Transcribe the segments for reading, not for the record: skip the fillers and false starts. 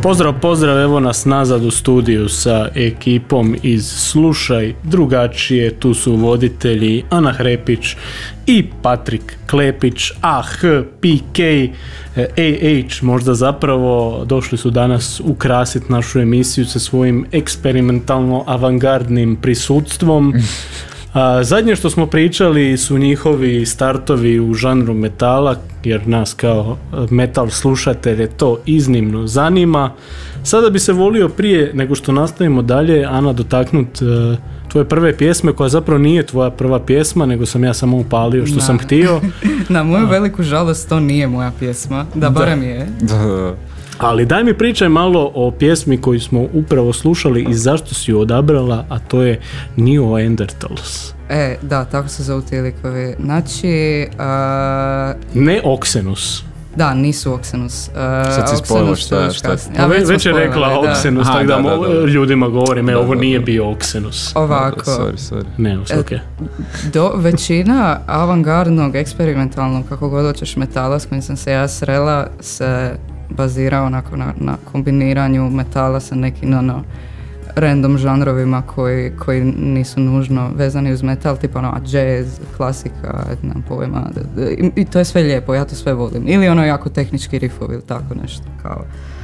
Pozdrav, evo nas nazad u studiju sa ekipom iz Slušaj drugačije. Tu su voditelji Ana Hrepić i Patrik Klepić, PK, možda zapravo došli su danas ukrasiti našu emisiju sa svojim eksperimentalno avangardnim prisustvom. Zadnje što smo pričali su njihovi startovi u žanru metala, jer nas kao metal slušatelje to iznimno zanima. Sada bi se volio prije nego što nastavimo dalje, Ana, dotaknuti tvoje prve pjesme, koja zapravo nije tvoja prva pjesma, nego sam ja samo upalio što sam htio. Na moju veliku žalost to nije moja pjesma, da barem je. Ali daj mi pričaj malo o pjesmi koju smo upravo slušali i zašto si ju odabrala, a to je Neanderthals. Da, tako se zovu ti likovi. Znači... Ne Oxenus. Da, nisu Oxenus. Sad si spojila šta. Već je rekla Oxenus, tako da ljudima govorim, ovo nije bio Oxenus. Ovako. Sorry. Ne, okej. Većina avangardnog, eksperimentalnog, kako god hoćeš, metala s kojim sam se ja srela se bazirao na kombiniranju metala sa nekim random žanrovima koji nisu nužno vezani uz metal, tipa jazz, klasika, nemam pojma, i to je sve lijepo, ja to sve volim. Ili jako tehnički riffovi ili tako nešto kao.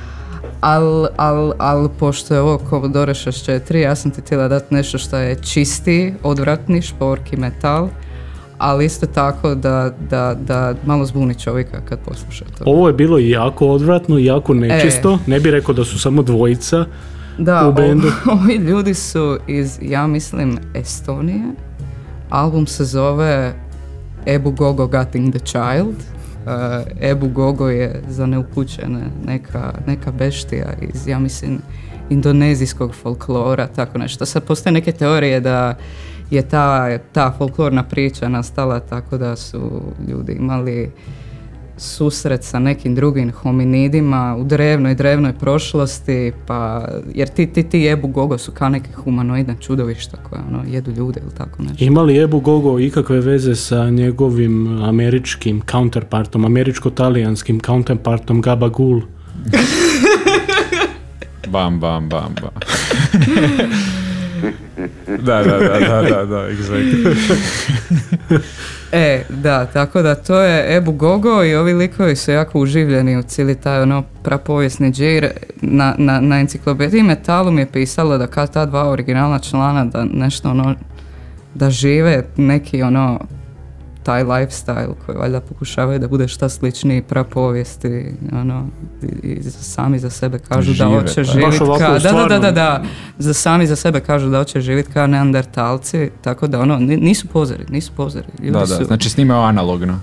Al pošto je ovo Commodore 64, ja sam ti htjela dati nešto što je čisti, odvratni, šporki metal, ali isto tako da malo zbuni čovjeka kad posluša to. Ovo je bilo jako odvratno, jako nečisto, ne bih rekao da su samo dvojica u bendu. Ovi ljudi su iz, ja mislim, Estonije. Album se zove Ebu Gogo Gutting the Child. Ebu Gogo je, za neupućene, neka beštija iz, ja mislim, indonezijskog folklora, tako nešto. Sad postoje neke teorije da je ta folklorna priča nastala tako da su ljudi imali susret sa nekim drugim hominidima u drevnoj prošlosti, pa jer ti Ebu Gogo su kao neke humanoidne čudovišta koja jedu ljude ili tako nešto. Ima li Ebu Gogo ikakve veze sa njegovim američkim counterpartom, američko-talijanskim counterpartom Gabagool? Bam. Da, exactly. Da, tako da to je Ebu Gogo i ovi likovi su jako uživljeni u cijeli taj prapovijesni džir. Na enciklopediji metalu mi je pisalo da kad ta dva originalna člana da nešto da žive neki taj lifestyle koji valjda pokušavaju da bude šta sličniji prapovijesti, i sami za sebe kažu da hoće živjeti kao sami za sebe kažu da hoće živjeti kao neandertalci, tako da nisu pozeri. Ljudi su... znači snimaju analogno.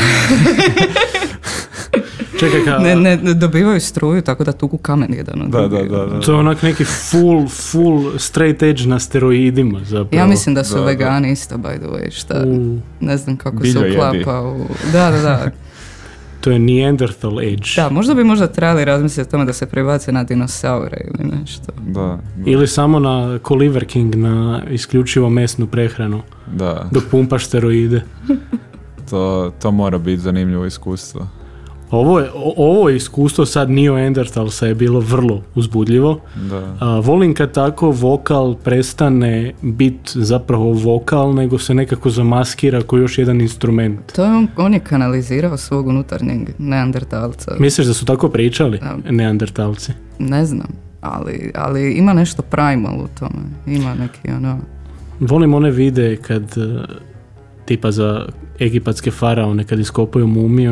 Čekaj, ne dobivaju struju, tako da tuku kamen jedan. Da. To je onak neki full straight edge na steroidima zapravo. Ja mislim da su vegani isto, by the way, šta ne znam kako se uklapa u... Da. To je Neanderthal age. Da, možda trebali razmisliti o tome da se prebace na dinosaure ili nešto. Da. Ili samo na Liver King, na isključivo mesnu prehranu. Da. Dok pumpaš steroide. To mora biti zanimljivo iskustvo. Ovo iskustvo sad Neanderthalsa je bilo vrlo uzbudljivo. Volim kad tako vokal prestane biti zapravo vokal, nego se nekako zamaskira kao još jedan instrument. To je on je kanalizirao svog unutarnjeg Neandertalca. Misliš da su tako pričali Neandertalci? Ne znam, ali ima nešto primal u tome. Ima neki Volim one videe kad tipa za egipatske faraone kad iskopaju mumiju